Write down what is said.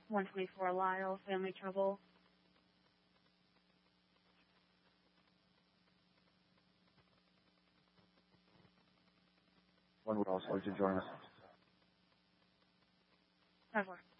124 Lyle, family trouble. One would also like to join us. 5-4.